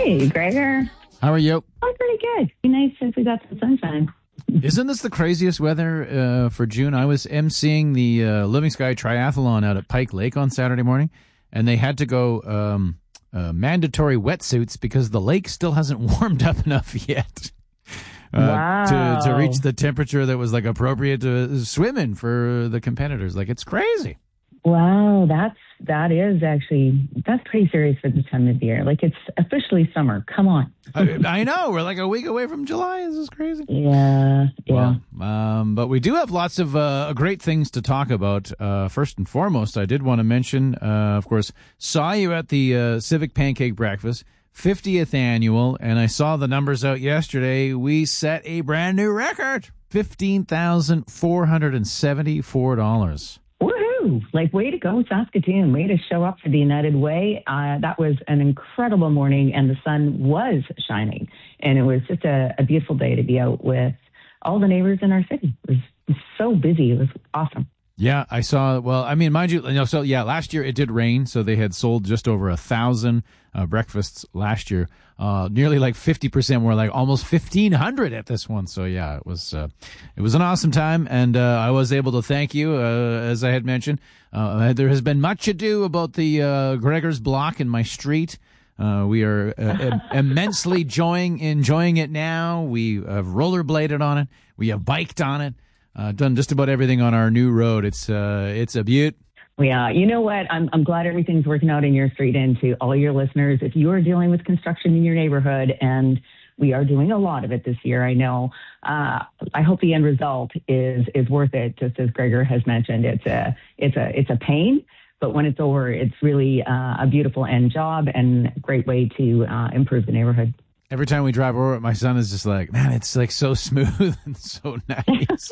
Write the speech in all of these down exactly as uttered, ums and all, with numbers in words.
Hey, Gregor. How are you? I'm pretty good. Be nice if we got some sunshine. Isn't this the craziest weather uh, for June? I was emceeing the uh, Living Sky Triathlon out at Pike Lake on Saturday morning, and they had to go um, uh, mandatory wetsuits because the lake still hasn't warmed up enough yet uh, Wow. to, to reach the temperature that was like appropriate to swim in for the competitors. Like, it's crazy. Wow, that's that is actually that's pretty serious for this time of the year. Like, it's officially summer. Come on. I, I know, we're like a week away from July. This is crazy. Yeah, yeah. Well, um, but we do have lots of uh, great things to talk about. Uh, first and foremost, I did want to mention, uh, of course, saw you at the uh, Civic Pancake Breakfast, fiftieth annual, and I saw the numbers out yesterday. We set a brand new record, fifteen thousand four hundred seventy-four dollars. Woohoo! Like, way to go, Saskatoon. Way to show up for the United Way. Uh, that was an incredible morning, and the sun was shining. And it was just a, a beautiful day to be out with all the neighbors in our city. It was, it was so busy. It was awesome. Yeah, I saw. Well, I mean, mind you, you know, so yeah, last year it did rain, so they had sold just over a thousand uh, breakfasts last year. Uh, nearly like fifty percent more, like almost fifteen hundred at this one. So yeah, it was uh, it was an awesome time, and uh, I was able to thank you, uh, as I had mentioned. Uh, there has been much ado about the uh, Gregor's Block in my street. Uh, we are uh, im- immensely enjoying enjoying it now. We have rollerbladed on it. We have biked on it. Uh, done just about everything on our new road. It's uh, it's a beaut. Yeah, you know what? I'm I'm glad everything's working out in your street, and to all your listeners, if you are dealing with construction in your neighborhood, and we are doing a lot of it this year, I know. Uh, I hope the end result is is worth it. Just as Gregor has mentioned, it's a it's a it's a pain, but when it's over, it's really uh, a beautiful end job and a great way to uh, improve the neighborhood. Every time we drive over it, my son is just like, man, it's like so smooth and so nice.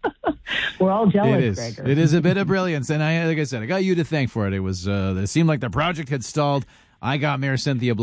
We're all jealous, It is. Gregor. It is a bit of brilliance, and I, like I said, I got you to thank for it. It was. Uh, it seemed like the project had stalled. I got Mayor Cynthia Blanc